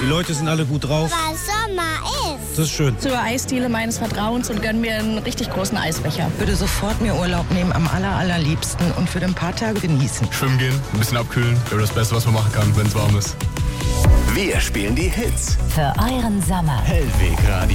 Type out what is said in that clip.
Die Leute sind alle gut drauf. Weil Sommer ist. Das ist schön. Zur Eisdiele meines Vertrauens und gönn mir einen richtig großen Eisbecher. Würde sofort mir Urlaub nehmen, am allerliebsten und für ein paar Tage genießen. Schwimmen gehen, ein bisschen abkühlen. Ja, das Beste, was man machen kann, wenn es warm ist. Wir spielen die Hits. Für euren Sommer. Hellweg Radio.